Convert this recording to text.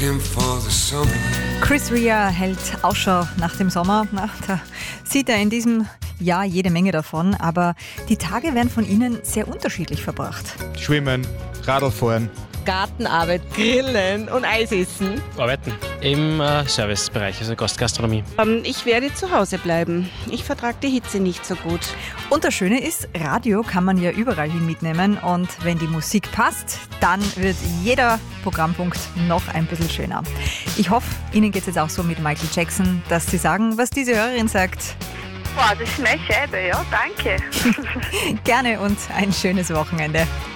looking for the summer. Chris Rea hält Ausschau nach dem Sommer. Na, da sieht er in diesem Jahr jede Menge davon, aber die Tage werden von Ihnen sehr unterschiedlich verbracht. Schwimmen, Radlfahren. Gartenarbeit, Grillen und Eis essen. Arbeiten im Servicebereich, also Gastgastronomie. Ich werde zu Hause bleiben. Ich vertrage die Hitze nicht so gut. Und das Schöne ist, Radio kann man ja überall hin mitnehmen und wenn die Musik passt, dann wird jeder Programmpunkt noch ein bisschen schöner. Ich hoffe, Ihnen geht es jetzt auch so mit Michael Jackson, dass Sie sagen, was diese Hörerin sagt. Boah, das ist meine Scheibe, ja, danke. Gerne und ein schönes Wochenende.